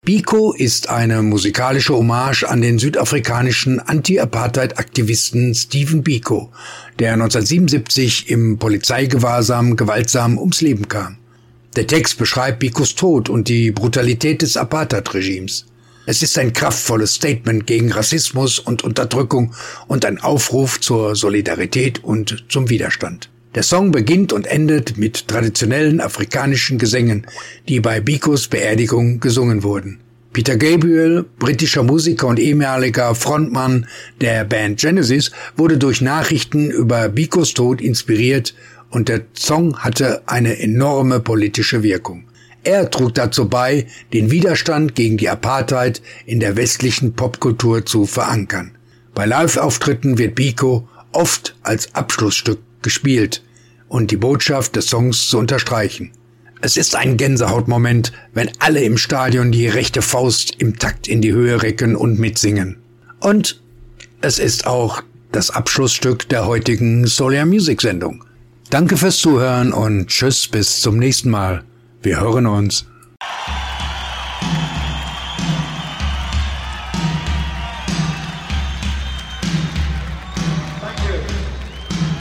Biko ist eine musikalische Hommage an den südafrikanischen Anti-Apartheid-Aktivisten Stephen Biko, der 1977 im Polizeigewahrsam gewaltsam ums Leben kam. Der Text beschreibt Bikos Tod und die Brutalität des Apartheid-Regimes. Es ist ein kraftvolles Statement gegen Rassismus und Unterdrückung und ein Aufruf zur Solidarität und zum Widerstand. Der Song beginnt und endet mit traditionellen afrikanischen Gesängen, die bei Bikos Beerdigung gesungen wurden. Peter Gabriel, britischer Musiker und ehemaliger Frontmann der Band Genesis, wurde durch Nachrichten über Bikos Tod inspiriert und der Song hatte eine enorme politische Wirkung. Er trug dazu bei, den Widerstand gegen die Apartheid in der westlichen Popkultur zu verankern. Bei Live-Auftritten wird Biko oft als Abschlussstück gespielt und die Botschaft des Songs zu unterstreichen. Es ist ein Gänsehautmoment, wenn alle im Stadion die rechte Faust im Takt in die Höhe recken und mitsingen. Und es ist auch das Abschlussstück der heutigen Solar Music Sendung. Danke fürs Zuhören und tschüss bis zum nächsten Mal. Wir hören uns.